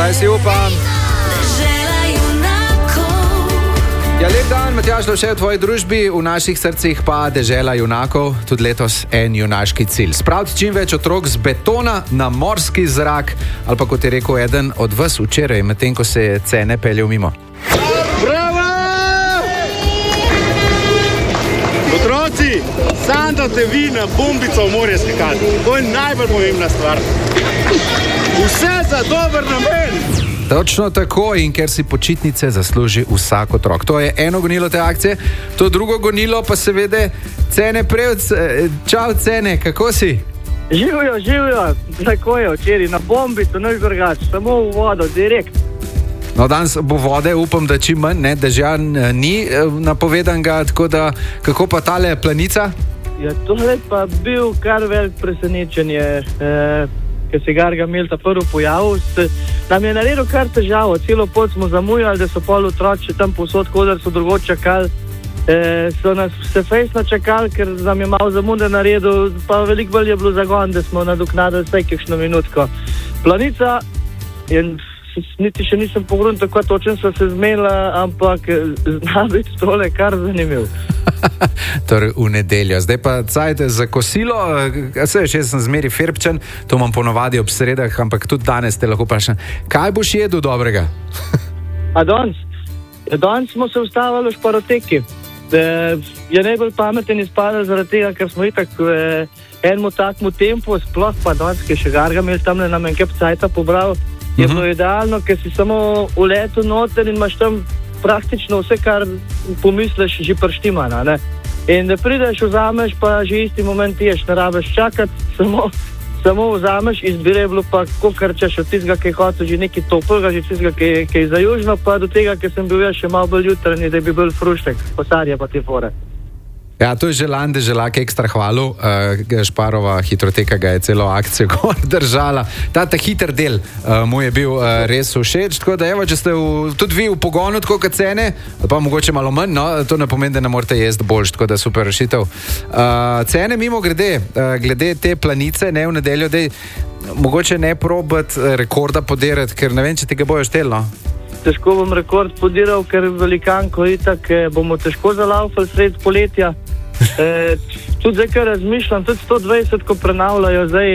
Zdaj si upam. Ja, lep dan, Matjaž Lovše v tvoji družbi, v naših srcih pa dežela junakov, tudi letos en junaški cilj. Spraviti čim več otrok z betona na morski zrak, ali pa kot je rekel eden od vas včeraj, medtem ko se je Cene peljal mimo. Bravo! Otroci, sam date vi na bombico v morje skakati. To je najbolj pomembna stvar. Vse za dober namen. Točno tako, in ker si počitnice zasluži vsak otrok. To je eno gonilo te akcije, to drugo gonilo pa seveda Cene Prevc. Čau Cene, kako si? Živijo, tako je včeraj, na bombico, nič drugače, samo v vodo, direkt. No, danes bo vode, upam, da čim manj, ne, dežja ni napovedan ga, tako da, kako pa tale planica? Ja, tole pa bil kar velik presenečenje, ker se Garga Milta prvi pojavil, nam je naredil kar težavo, celo pot smo zamujali, da so pol otroči tam povsod, kodar so drugot čakali, so nas vse fejsno čakali, ker nam je malo zamude naredil, pa veliko bolj je bilo zagon, da smo nadoknadili vsaj kakšno minutko. Planica, niti še nisem pogledal, tako točno so se zmenila, ampak zna biti tole kar zanimiv. Torej v nedeljo. Zdaj pa cajte za kosilo, še sem zmeri ferbčen, to imam ponovadi ob sredah, ampak tudi danes te lahko vprašam, kaj boš jedel dobrega? A danes? Danes smo se ustavili v Šparoteki. Je najbolj pameten izpadel zaradi tega, ker smo itak enemu takmu tempu, sploh pa danes, ki še Garga imel tam nam en kep cajta pobral, je bilo idealno, ker si samo v letu noter in imaš tam praktično vse, kar pomisliš, že prštimana, ne? In da prideš, vzameš, pa že isti moment ješ, ne rabiš čakati, samo vzameš, izbire je bilo pa kakor češ od tistega, ki je hotel že nekaj toplega, že tistega, ki je za južno, pa do tega, ki sem bil jaz še malo bolj jutranji, da bi bil fruštek, posarja pa te fore. Ja, to je Želan, Deželak ekstra hvalu, Šparova hitroteka ga je celo akcijo gor držala. Ta hiter del mu je bil res všeč, tako da evo, če ste tudi vi v pogonu, tako kot Cene, pa mogoče malo manj, no, to ne pomeni, da ne morate jesti boljš, tako da super rešitev. Cene mimo glede te planice, ne v nedeljo, dej, mogoče ne probati rekorda podirati, ker ne vem, če ti ga bojo štel, no? Težko bom rekord podiral, ker velikanko itak bomo težko zalaufali sred poletja. Tudi zdaj, kar razmišljam, tudi 120, ko prenavljajo zdaj,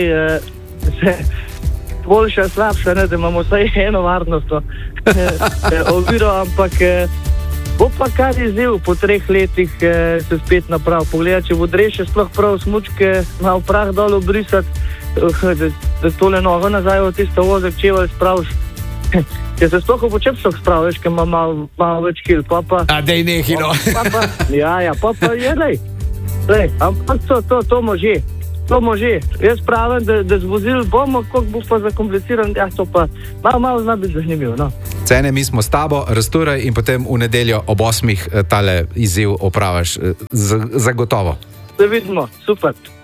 boljša, slabša, ne, da imamo vsaj eno varnost oviro, ampak bo pa kar izziv po 3 letih se spet naprav. Pogledaj, če bo dreše sploh prav smučke, malo prah dol obrisati, da tole nogo nazaj v tisto vozek čevelj spraviš. Če se sploh v počepstok spraviš, ker ima malo več kil, pa... A dej nehi, no. Ja, pa je, lej, ampak to može. To može. Jaz pravim, da z vozil bomo, koliko bo pa zakompliciran, ja, to pa malo zna biti zanimiv, no. Cene, mi smo s tabo, razturaj in potem v nedeljo ob 8 tale izziv opravaš zagotovo. Se vidimo, super.